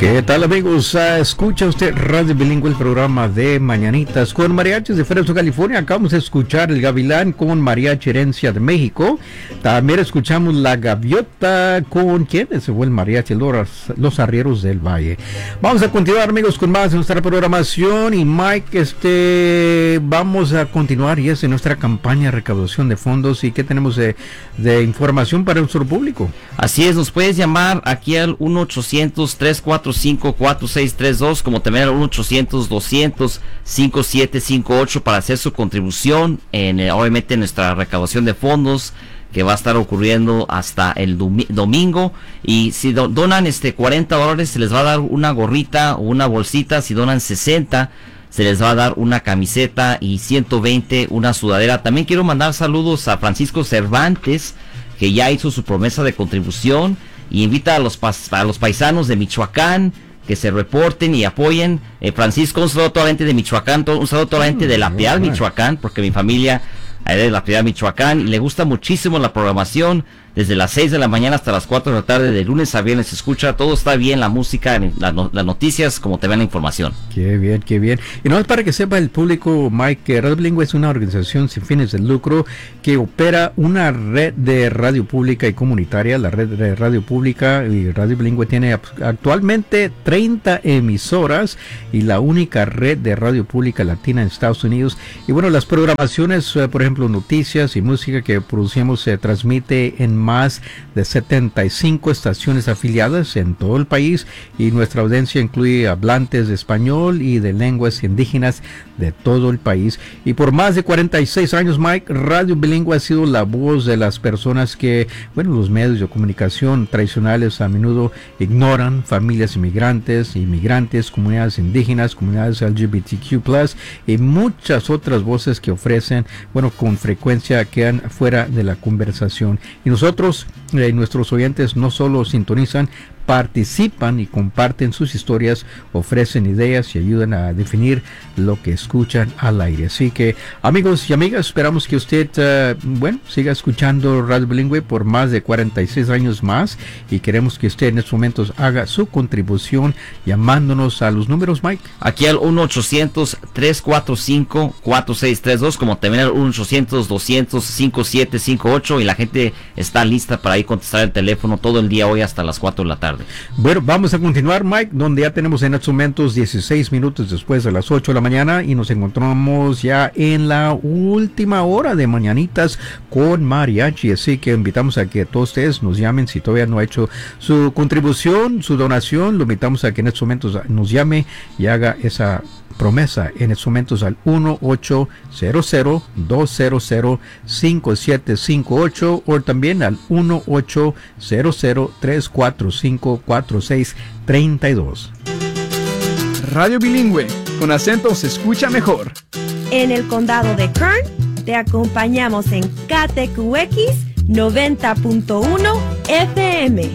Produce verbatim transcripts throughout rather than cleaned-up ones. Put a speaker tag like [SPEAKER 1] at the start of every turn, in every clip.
[SPEAKER 1] ¿Qué tal, amigos? Uh, escucha usted Radio Bilingüe, el programa de Mañanitas con Mariachis de Fresno, California. Acabamos de escuchar El Gavilán con Mariachi Herencia de México. También escuchamos La Gaviota con ¿quién? Ese fue el mariachi Los, los Arrieros del Valle. Vamos a continuar, amigos, con más de nuestra programación. Y Mike, este, vamos a continuar y es en nuestra campaña de recaudación de fondos. ¿Y qué tenemos de, de información para nuestro público?
[SPEAKER 2] Así es, nos puedes llamar aquí al uno ochocientos, tres cuatro cinco, cuatro seis tres dos, como también al uno ochocientos, doscientos, cincuenta y siete cincuenta y ocho para hacer su contribución en, eh, obviamente, nuestra recaudación de fondos que va a estar ocurriendo hasta el domi- domingo. Y si do- donan este cuarenta dólares, se les va a dar una gorrita o una bolsita. Si donan sesenta, se les va a dar una camiseta, y ciento veinte una sudadera. También quiero mandar saludos a Francisco Cervantes, que ya hizo su promesa de contribución, y invita a los, pas- a los paisanos de Michoacán que se reporten y apoyen. eh, Francisco, un saludo a toda la gente de Michoacán, todo, un saludo a toda la gente de La Piedad, Michoacán, porque mi familia es de La Piedad, Michoacán, y le gusta muchísimo la programación. Desde las seis de la mañana hasta las cuatro de la tarde, de lunes a viernes se escucha, todo está bien, la música, la, no, las noticias, como te ven la información.
[SPEAKER 1] Qué bien, qué bien. Y no es para que sepa el público, Mike, que Radio Bilingüe es una organización sin fines de lucro que opera una red de radio pública y comunitaria. La red de radio pública y Radio Bilingüe tiene actualmente treinta emisoras y la única red de radio pública latina en Estados Unidos. Y bueno, las programaciones, por ejemplo, noticias y música que producimos se transmite en más de setenta y cinco estaciones afiliadas en todo el país, y nuestra audiencia incluye hablantes de español y de lenguas indígenas de todo el país. Y por más de cuarenta y seis años, Mike, Radio Bilingüe ha sido la voz de las personas que, bueno, los medios de comunicación tradicionales a menudo ignoran: familias inmigrantes, inmigrantes, comunidades indígenas, comunidades L G B T Q plus, y muchas otras voces que ofrecen, bueno, con frecuencia quedan fuera de la conversación. Y nosotros Nosotros, eh, nuestros oyentes, no solo sintonizan, participan y comparten sus historias, ofrecen ideas y ayudan a definir lo que escuchan al aire. Así que, amigos y amigas, esperamos que usted, uh, bueno, siga escuchando Radio Bilingüe por más de cuarenta y seis años más, y queremos que usted en estos momentos haga su contribución llamándonos a los números, Mike.
[SPEAKER 2] Aquí al uno ochocientos, tres cuatro cinco, cuatro seis tres dos, como también al uno ochocientos, doscientos, cincuenta y siete cincuenta y ocho, y la gente está lista para ir contestar el teléfono todo el día hoy hasta las cuatro de la tarde.
[SPEAKER 1] Bueno, vamos a continuar, Mike, donde ya tenemos en estos momentos dieciséis minutos después de las ocho de la mañana, y nos encontramos ya en la última hora de Mañanitas con Mariachi. Así que invitamos a que todos ustedes nos llamen. Si todavía no ha hecho su contribución, su donación, lo invitamos a que en estos momentos nos llame y haga esa promesa en estos momentos al uno ochocientos, doscientos, cincuenta y siete cincuenta y ocho, o también al uno ochocientos, tres cuatro cinco, cuatro seis tres dos.
[SPEAKER 3] Radio Bilingüe, con acento se escucha mejor.
[SPEAKER 4] En el condado de Kern, te acompañamos en K T Q X noventa punto uno F M.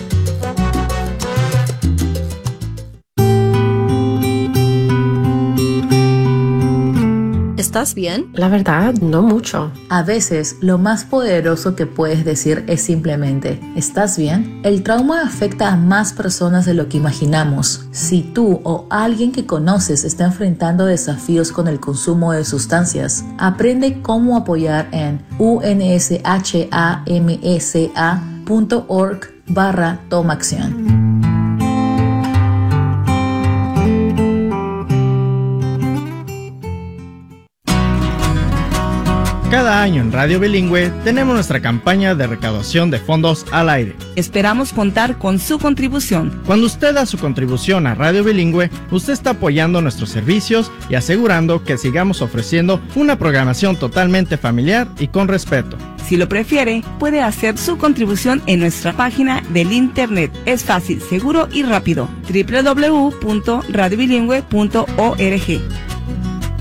[SPEAKER 5] ¿Estás bien?
[SPEAKER 6] La verdad, no mucho.
[SPEAKER 5] A veces, lo más poderoso que puedes decir es simplemente, ¿estás bien? El trauma afecta a más personas de lo que imaginamos. Si tú o alguien que conoces está enfrentando desafíos con el consumo de sustancias, aprende cómo apoyar en unschamsa.org barra toma acción.
[SPEAKER 7] Cada año en Radio Bilingüe tenemos nuestra campaña de recaudación de fondos al aire.
[SPEAKER 8] Esperamos contar con su contribución.
[SPEAKER 7] Cuando usted da su contribución a Radio Bilingüe, usted está apoyando nuestros servicios y asegurando que sigamos ofreciendo una programación totalmente familiar y con respeto.
[SPEAKER 8] Si lo prefiere, puede hacer su contribución en nuestra página del internet. Es fácil, seguro y rápido. doble u doble u doble u punto radio bilingüe punto org.